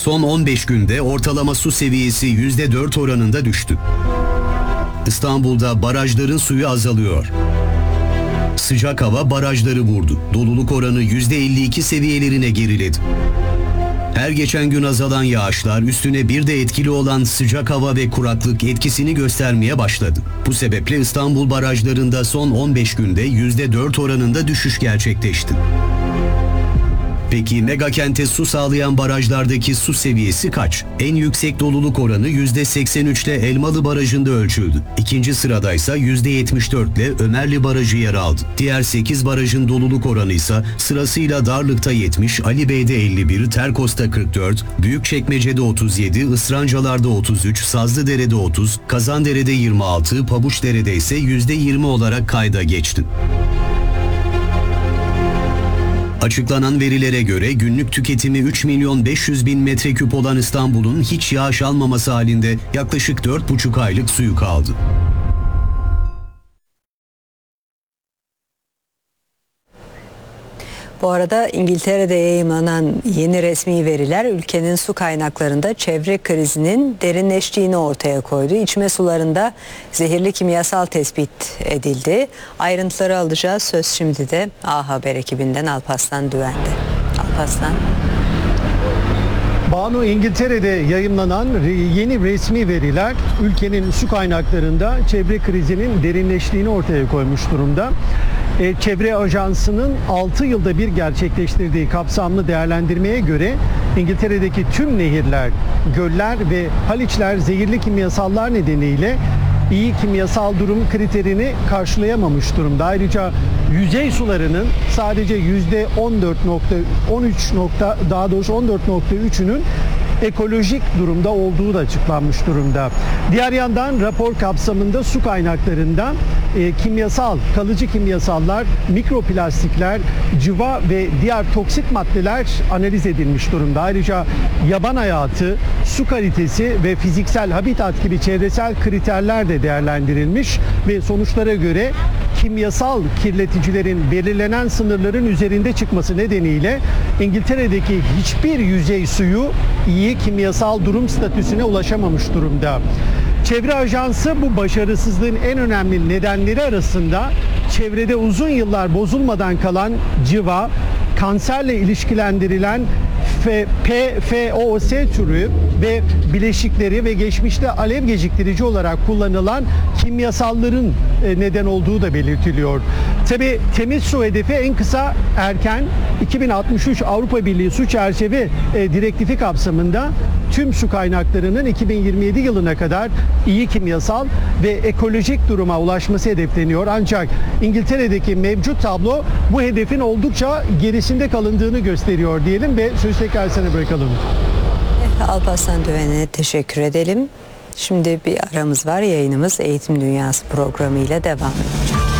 Son 15 günde ortalama su seviyesi %4 oranında düştü. İstanbul'da barajların suyu azalıyor. Sıcak hava barajları vurdu. Doluluk oranı %52 seviyelerine geriledi. Her geçen gün azalan yağışlar üstüne bir de etkili olan sıcak hava ve kuraklık etkisini göstermeye başladı. Bu sebeple İstanbul barajlarında son 15 günde %4 oranında düşüş gerçekleşti. Peki megakente su sağlayan barajlardaki su seviyesi kaç? En yüksek doluluk oranı %83 ile Elmalı Barajı'nda ölçüldü. İkinci sıradaysa %74 ile Ömerli Barajı yer aldı. Diğer 8 barajın doluluk oranı ise sırasıyla Darlık'ta 70, Alibey'de 51, Terkos'ta 44, Büyükçekmece'de 37, Israncalar'da 33, Sazlıdere'de 30, Kazandere'de 26, Pabuçdere'de ise %20 olarak kayda geçti. Açıklanan verilere göre günlük tüketimi 3.500.000 metreküp olan İstanbul'un hiç yağış almaması halinde yaklaşık 4,5 aylık suyu kaldı. Bu arada İngiltere'de yayımlanan yeni resmi veriler ülkenin su kaynaklarında çevre krizinin derinleştiğini ortaya koydu. İçme sularında zehirli kimyasal tespit edildi. Ayrıntıları alacağız. Söz şimdi de A Haber ekibinden Alparslan Düven'de. Alparslan. Banu, İngiltere'de yayımlanan yeni resmi veriler ülkenin su kaynaklarında çevre krizinin derinleştiğini ortaya koymuş durumda. Çevre Ajansı'nın 6 yılda bir gerçekleştirdiği kapsamlı değerlendirmeye göre İngiltere'deki tüm nehirler, göller ve haliçler zehirli kimyasallar nedeniyle iyi kimyasal durum kriterini karşılayamamış durumda. Ayrıca yüzey sularının sadece %14.3'ünün ekolojik durumda olduğu da açıklanmış durumda. Diğer yandan rapor kapsamında su kaynaklarında kalıcı kimyasallar, mikroplastikler, cıva ve diğer toksik maddeler analiz edilmiş durumda. Ayrıca yaban hayatı, su kalitesi ve fiziksel habitat gibi çevresel kriterler de değerlendirilmiş ve sonuçlara göre kimyasal kirleticilerin belirlenen sınırların üzerinde çıkması nedeniyle İngiltere'deki hiçbir yüzey suyu iyi kimyasal durum statüsüne ulaşamamış durumda. Çevre Ajansı bu başarısızlığın en önemli nedenleri arasında çevrede uzun yıllar bozulmadan kalan cıva, kanserle ilişkilendirilen PFOS türü ve bileşikleri ve geçmişte alev geciktirici olarak kullanılan kimyasalların neden olduğu da belirtiliyor. Tabii temiz su hedefi en kısa erken 2063 Avrupa Birliği Su Çerçeve Direktifi kapsamında tüm su kaynaklarının 2027 yılına kadar iyi kimyasal ve ekolojik duruma ulaşması hedefleniyor. Ancak İngiltere'deki mevcut tablo bu hedefin oldukça gerisinde kalındığını gösteriyor diyelim ve sözü tekrar sana bırakalım. Alparslan Düven'e teşekkür edelim. Şimdi bir aramız var. Yayınımız Eğitim Dünyası programı ile devam edecek.